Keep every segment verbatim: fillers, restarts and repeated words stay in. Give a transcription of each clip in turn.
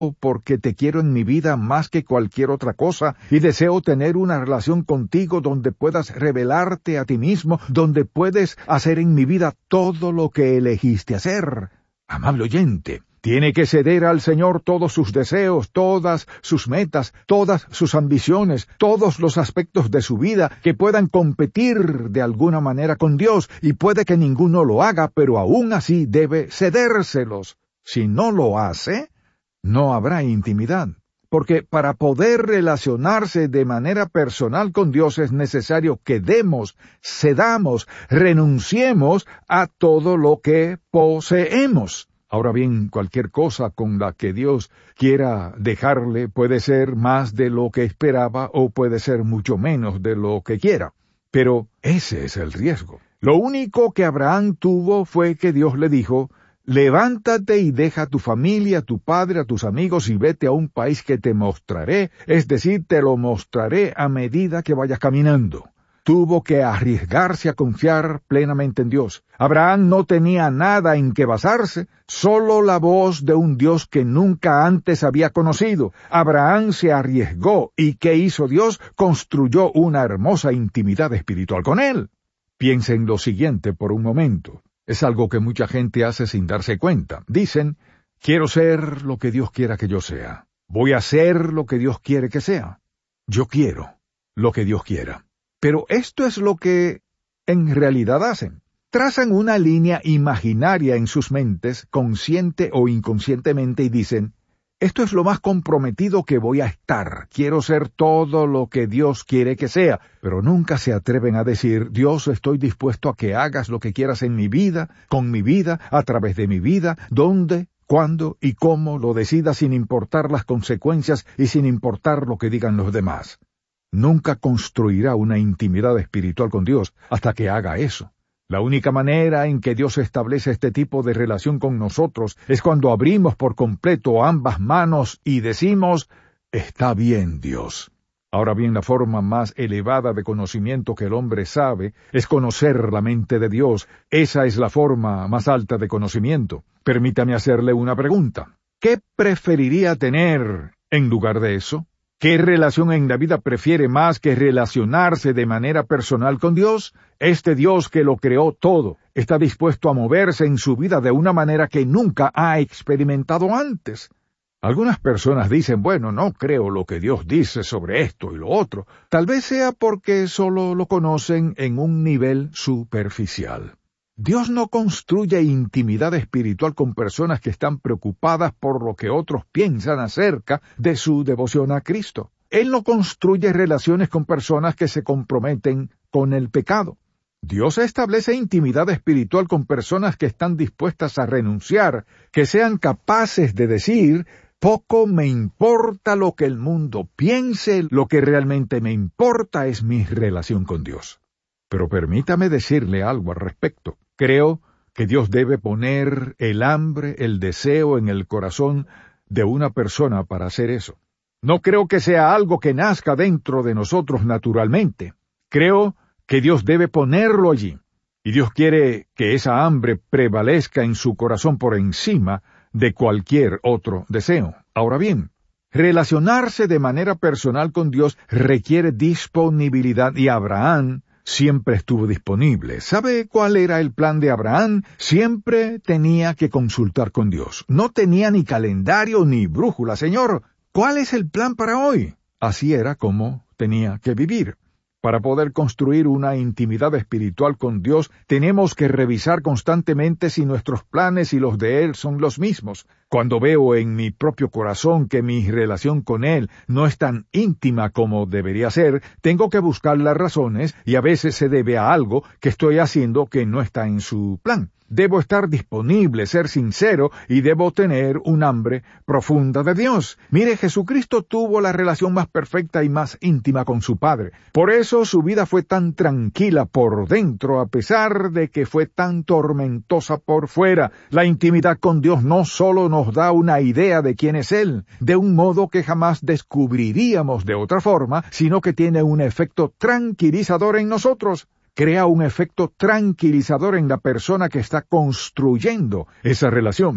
porque te quiero en mi vida más que cualquier otra cosa, y deseo tener una relación contigo donde puedas revelarte a ti mismo, donde puedes hacer en mi vida todo lo que elegiste hacer. Amable oyente, tiene que ceder al Señor todos sus deseos, todas sus metas, todas sus ambiciones, todos los aspectos de su vida que puedan competir de alguna manera con Dios, y puede que ninguno lo haga, pero aún así debe cedérselos. Si no lo hace, no habrá intimidad, porque para poder relacionarse de manera personal con Dios es necesario que demos, cedamos, renunciemos a todo lo que poseemos. Ahora bien, cualquier cosa con la que Dios quiera dejarle puede ser más de lo que esperaba o puede ser mucho menos de lo que quiera. Pero ese es el riesgo. Lo único que Abraham tuvo fue que Dios le dijo: levántate y deja a tu familia, a tu padre, a tus amigos y vete a un país que te mostraré, es decir, te lo mostraré a medida que vayas caminando. Tuvo que arriesgarse a confiar plenamente en Dios. Abraham no tenía nada en que basarse, solo la voz de un Dios que nunca antes había conocido. Abraham se arriesgó, ¿y qué hizo Dios? Construyó una hermosa intimidad espiritual con él. Piensa en lo siguiente por un momento. Es algo que mucha gente hace sin darse cuenta. Dicen: quiero ser lo que Dios quiera que yo sea. Voy a ser lo que Dios quiere que sea. Yo quiero lo que Dios quiera. Pero esto es lo que en realidad hacen. Trazan una línea imaginaria en sus mentes, consciente o inconscientemente, y dicen: esto es lo más comprometido que voy a estar. Quiero ser todo lo que Dios quiere que sea. Pero nunca se atreven a decir: Dios, estoy dispuesto a que hagas lo que quieras en mi vida, con mi vida, a través de mi vida, donde, cuándo y cómo lo decidas, sin importar las consecuencias y sin importar lo que digan los demás. Nunca construirá una intimidad espiritual con Dios hasta que haga eso. La única manera en que Dios establece este tipo de relación con nosotros es cuando abrimos por completo ambas manos y decimos: está bien, Dios. Ahora bien, la forma más elevada de conocimiento que el hombre sabe es conocer la mente de Dios. Esa es la forma más alta de conocimiento. Permítame hacerle una pregunta. ¿Qué preferiría tener en lugar de eso? ¿Qué relación en la vida prefiere más que relacionarse de manera personal con Dios? Este Dios que lo creó todo está dispuesto a moverse en su vida de una manera que nunca ha experimentado antes. Algunas personas dicen: bueno, no creo lo que Dios dice sobre esto y lo otro. Tal vez sea porque solo lo conocen en un nivel superficial. Dios no construye intimidad espiritual con personas que están preocupadas por lo que otros piensan acerca de su devoción a Cristo. Él no construye relaciones con personas que se comprometen con el pecado. Dios establece intimidad espiritual con personas que están dispuestas a renunciar, que sean capaces de decir: poco me importa lo que el mundo piense, lo que realmente me importa es mi relación con Dios. Pero permítame decirle algo al respecto. Creo que Dios debe poner el hambre, el deseo en el corazón de una persona para hacer eso. No creo que sea algo que nazca dentro de nosotros naturalmente. Creo que Dios debe ponerlo allí. Y Dios quiere que esa hambre prevalezca en su corazón por encima de cualquier otro deseo. Ahora bien, relacionarse de manera personal con Dios requiere disponibilidad, y Abraham siempre estuvo disponible. ¿Sabe cuál era el plan de Abraham? Siempre tenía que consultar con Dios. No tenía ni calendario ni brújula. Señor, ¿cuál es el plan para hoy? Así era como tenía que vivir. Para poder construir una intimidad espiritual con Dios, tenemos que revisar constantemente si nuestros planes y los de Él son los mismos. Cuando veo en mi propio corazón que mi relación con Él no es tan íntima como debería ser, tengo que buscar las razones, y a veces se debe a algo que estoy haciendo que no está en su plan. Debo estar disponible, ser sincero, y debo tener un hambre profunda de Dios. Mire, Jesucristo tuvo la relación más perfecta y más íntima con su Padre. Por eso su vida fue tan tranquila por dentro, a pesar de que fue tan tormentosa por fuera. La intimidad con Dios no solo nos da una idea de quién es Él, de un modo que jamás descubriríamos de otra forma, sino que tiene un efecto tranquilizador en nosotros. Crea un efecto tranquilizador en la persona que está construyendo esa relación.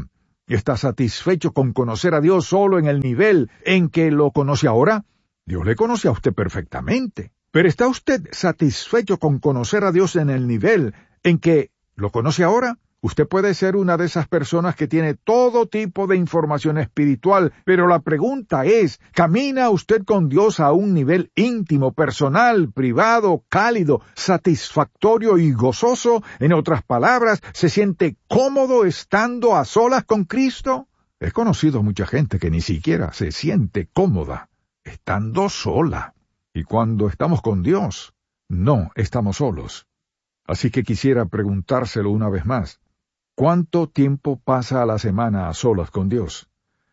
¿Está satisfecho con conocer a Dios solo en el nivel en que lo conoce ahora? Dios le conoce a usted perfectamente. Pero ¿está usted satisfecho con conocer a Dios en el nivel en que lo conoce ahora? Usted puede ser una de esas personas que tiene todo tipo de información espiritual, pero la pregunta es, ¿camina usted con Dios a un nivel íntimo, personal, privado, cálido, satisfactorio y gozoso? En otras palabras, ¿se siente cómodo estando a solas con Cristo? He conocido mucha gente que ni siquiera se siente cómoda estando sola. Y cuando estamos con Dios, no estamos solos. Así que quisiera preguntárselo una vez más. ¿Cuánto tiempo pasa a la semana a solas con Dios?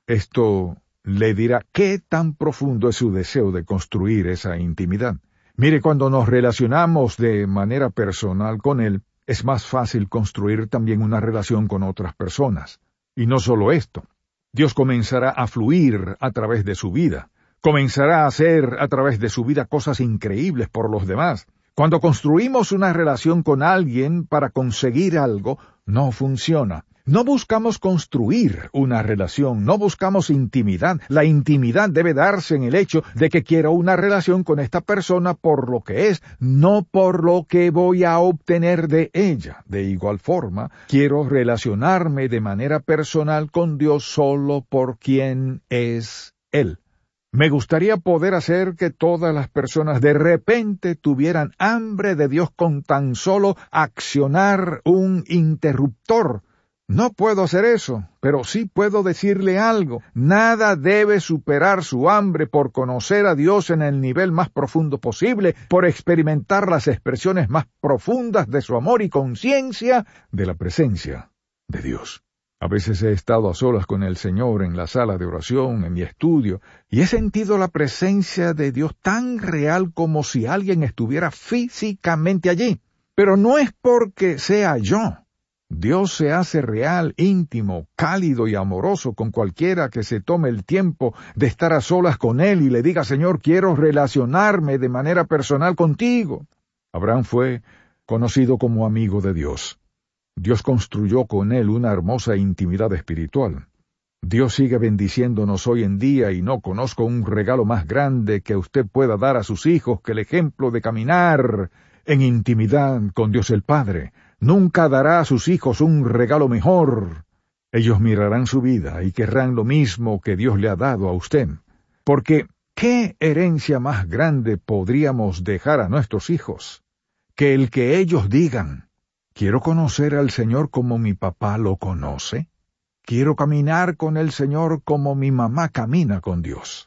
Esto le dirá qué tan profundo es su deseo de construir esa intimidad. Mire, cuando nos relacionamos de manera personal con Él, es más fácil construir también una relación con otras personas. Y no solo esto, Dios comenzará a fluir a través de su vida. Comenzará a hacer a través de su vida cosas increíbles por los demás. Cuando construimos una relación con alguien para conseguir algo, no funciona. No buscamos construir una relación, no buscamos intimidad. La intimidad debe darse en el hecho de que quiero una relación con esta persona por lo que es, no por lo que voy a obtener de ella. De igual forma, quiero relacionarme de manera personal con Dios solo por quien es Él. Me gustaría poder hacer que todas las personas de repente tuvieran hambre de Dios con tan solo accionar un interruptor. No puedo hacer eso, pero sí puedo decirle algo. Nada debe superar su hambre por conocer a Dios en el nivel más profundo posible, por experimentar las expresiones más profundas de su amor y conciencia de la presencia de Dios. A veces he estado a solas con el Señor en la sala de oración, en mi estudio, y he sentido la presencia de Dios tan real como si alguien estuviera físicamente allí. Pero no es porque sea yo. Dios se hace real, íntimo, cálido y amoroso con cualquiera que se tome el tiempo de estar a solas con Él y le diga, Señor, quiero relacionarme de manera personal contigo. Abraham fue conocido como amigo de Dios. Dios construyó con él una hermosa intimidad espiritual. Dios sigue bendiciéndonos hoy en día y no conozco un regalo más grande que usted pueda dar a sus hijos que el ejemplo de caminar en intimidad con Dios el Padre. Nunca dará a sus hijos un regalo mejor. Ellos mirarán su vida y querrán lo mismo que Dios le ha dado a usted. Porque, ¿qué herencia más grande podríamos dejar a nuestros hijos que el que ellos digan, quiero conocer al Señor como mi papá lo conoce? Quiero caminar con el Señor como mi mamá camina con Dios.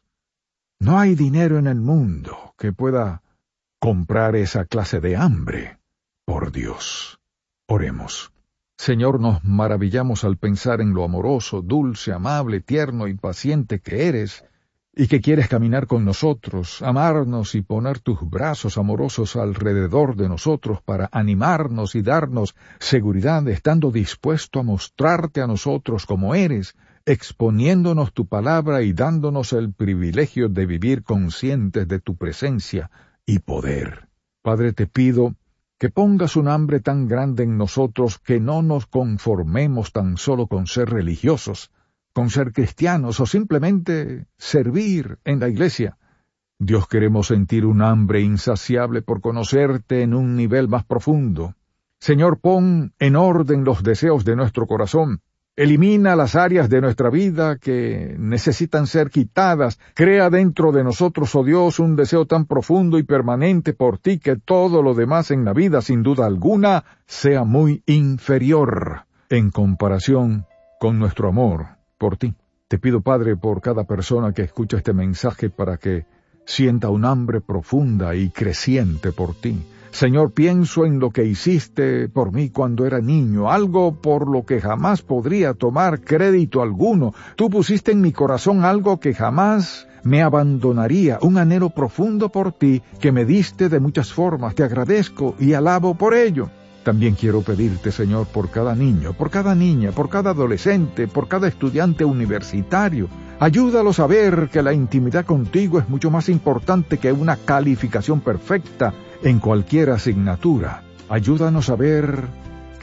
No hay dinero en el mundo que pueda comprar esa clase de hambre por Dios. Oremos. Señor, nos maravillamos al pensar en lo amoroso, dulce, amable, tierno y paciente que eres, y que quieres caminar con nosotros, amarnos y poner tus brazos amorosos alrededor de nosotros para animarnos y darnos seguridad, estando dispuesto a mostrarte a nosotros como eres, exponiéndonos tu palabra y dándonos el privilegio de vivir conscientes de tu presencia y poder. Padre, te pido que pongas un hambre tan grande en nosotros que no nos conformemos tan solo con ser religiosos, con ser cristianos o simplemente servir en la iglesia. Dios, queremos sentir un hambre insaciable por conocerte en un nivel más profundo. Señor, pon en orden los deseos de nuestro corazón. Elimina las áreas de nuestra vida que necesitan ser quitadas. Crea dentro de nosotros, oh Dios, un deseo tan profundo y permanente por ti que todo lo demás en la vida, sin duda alguna, sea muy inferior en comparación con nuestro amor por ti. Te pido, Padre, por cada persona que escucha este mensaje para que sienta un hambre profunda y creciente por ti. Señor, pienso en lo que hiciste por mí cuando era niño, algo por lo que jamás podría tomar crédito alguno. Tú pusiste en mi corazón algo que jamás me abandonaría, un anhelo profundo por ti que me diste de muchas formas. Te agradezco y alabo por ello. También quiero pedirte, Señor, por cada niño, por cada niña, por cada adolescente, por cada estudiante universitario. Ayúdalos a ver que la intimidad contigo es mucho más importante que una calificación perfecta en cualquier asignatura. Ayúdanos a ver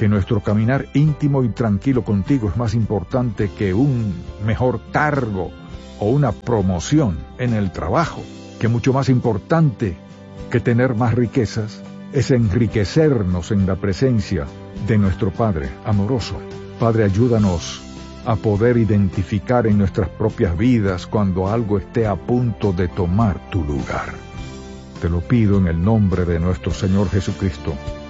que nuestro caminar íntimo y tranquilo contigo es más importante que un mejor cargo o una promoción en el trabajo, que mucho más importante que tener más riquezas es enriquecernos en la presencia de nuestro Padre amoroso. Padre, ayúdanos a poder identificar en nuestras propias vidas cuando algo esté a punto de tomar tu lugar. Te lo pido en el nombre de nuestro Señor Jesucristo.